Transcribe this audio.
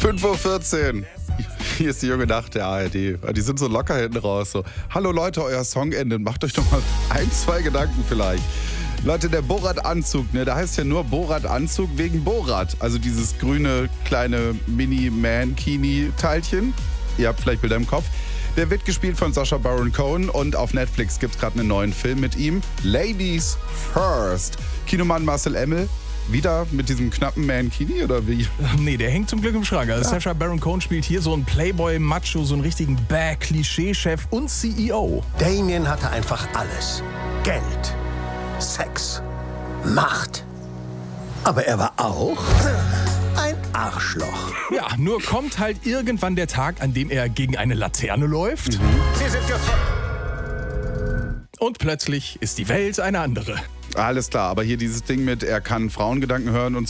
5:14 Uhr. Hier ist die junge Nacht der ARD. Die sind so locker hinten raus. So, hallo Leute, euer Song endet. Macht euch doch mal 1-2 Gedanken vielleicht. Leute, der Borat-Anzug, ne, der heißt ja nur Borat-Anzug wegen Borat. Also dieses grüne, kleine Mini-Mankini-Teilchen. Ihr habt vielleicht Bilder im Kopf. Der wird gespielt von Sacha Baron Cohen und auf Netflix gibt es gerade einen neuen Film mit ihm. Ladies First. Kinomann Marcel Emmel. Wieder mit diesem knappen Mankini oder wie? Nee, der hängt zum Glück im Schrank. Also Sacha Baron Cohen spielt hier so einen Playboy-Macho, so einen richtigen Bad-Klischee-Chef und CEO. Damien hatte einfach alles. Geld, Sex, Macht. Aber er war auch ein Arschloch. Ja, nur kommt halt irgendwann der Tag, an dem er gegen eine Laterne läuft. Sie sind gefangen. Und plötzlich ist die Welt eine andere. Alles klar, aber hier dieses Ding mit, er kann Frauengedanken hören und